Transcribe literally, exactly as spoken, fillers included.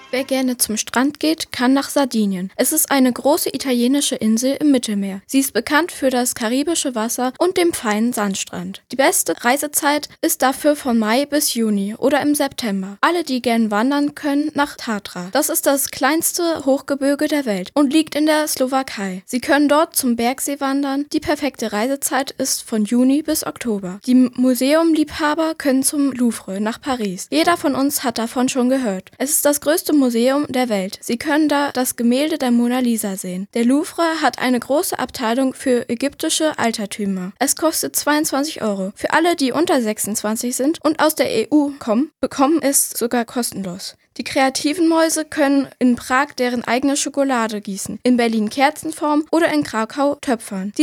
Wer gerne zum Strand geht, kann nach Sardinien. Es ist eine große italienische Insel im Mittelmeer. Sie ist bekannt für das karibische Wasser und den feinen Sandstrand. Die beste Reisezeit ist dafür von Mai bis Juni oder im September. Alle, die gern wandern, können nach Tatra. Das ist das kleinste Hochgebirge der Welt und liegt in der Slowakei. Sie können dort zum Bergsee wandern. Die perfekte Reisezeit ist von Juni bis Oktober. Die Museumliebhaber können zum Louvre nach Paris. Jeder von uns hat davon schon gehört. Es ist das größte Museum der Welt. Sie können da das Gemälde der Mona Lisa sehen. Der Louvre hat eine große Abteilung für ägyptische Altertümer. Es kostet zweiundzwanzig Euro. Für alle, die unter sechsundzwanzig sind und aus der E U kommen, bekommen es sogar kostenlos. Die kreativen Mäuse können in Prag deren eigene Schokolade gießen, in Berlin Kerzen formen oder in Krakau töpfern.